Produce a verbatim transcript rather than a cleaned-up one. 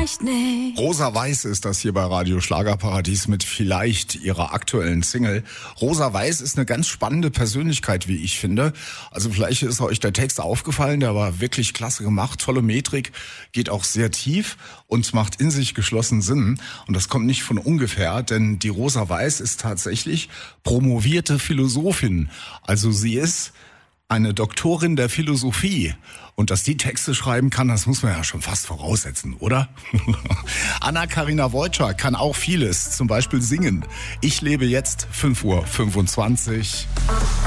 vielleicht nicht. Rosa Weiß ist das hier bei Radio Schlagerparadies mit vielleicht ihrer aktuellen Single. Rosa Weiß ist eine ganz spannende Persönlichkeit, wie ich finde. Also vielleicht ist euch der Text aufgefallen, der war wirklich klasse gemacht, tolle Metrik, geht auch sehr tief und macht in sich geschlossen Sinn. Und das kommt nicht von ungefähr, denn die Rosa Weiß ist tatsächlich promovierte Philosophin. Also sie ist eine Doktorin der Philosophie. Und dass die Texte schreiben kann, das muss man ja schon fast voraussetzen, oder? Anna-Karina Wojcik kann auch vieles, zum Beispiel singen. Ich lebe jetzt, fünf Uhr fünfundzwanzig.